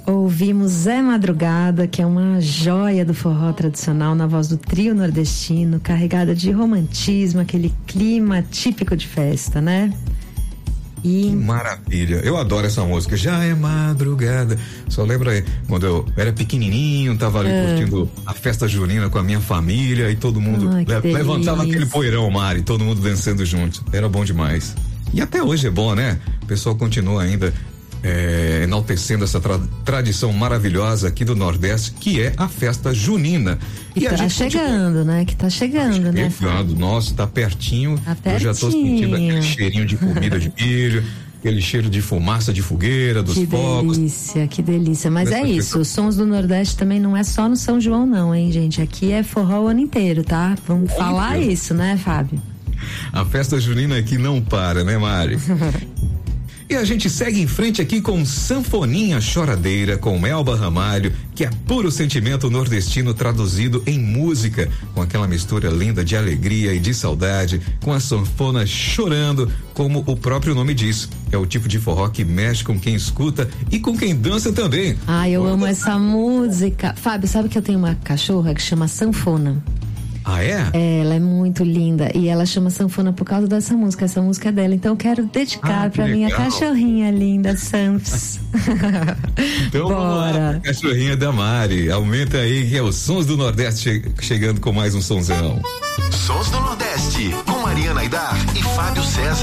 Ouvimos Zé Madrugada, que é uma joia do forró tradicional, na voz do trio nordestino, carregada de romantismo, aquele clima típico de festa, né? Que maravilha, eu adoro essa música. Já é madrugada. Só lembra aí, quando eu era pequenininho, tava ali curtindo a festa junina com a minha família e todo mundo levantava aquele poeirão, Mari, todo mundo dançando junto. Era bom demais. E até hoje é bom, né? O pessoal continua ainda enaltecendo essa tradição maravilhosa aqui do Nordeste, que é a festa junina. E tá chegando, né? Que tá chegando, né? Nossa, tá pertinho. Eu já tô sentindo aquele cheirinho de comida de milho, aquele cheiro de fumaça de fogueira, dos fogos. Que delícia. Mas é isso, os sons do Nordeste também não é só no São João não, hein, gente? Aqui é forró o ano inteiro, tá? Vamos falar isso, né, Fábio? A festa junina aqui não para, né, Mari? E a gente segue em frente aqui com Sanfoninha Choradeira, com Elba Ramalho, que é puro sentimento nordestino traduzido em música, com aquela mistura linda de alegria e de saudade, com a sanfona chorando, como o próprio nome diz. É o tipo de forró que mexe com quem escuta e com quem dança também. Eu amo essa música. Fábio, sabe que eu tenho uma cachorra que chama Sanfona? Ah, é? Ela é muito linda e ela chama Sanfona por causa dessa música. Essa música é dela, então eu quero dedicar pra minha cachorrinha linda, Sanfs. Então vamos lá, cachorrinha da Mari. Aumenta aí que é os Sons do Nordeste chegando com mais um sonzão. Sons do Nordeste, com Mariana Aidar e Fábio César.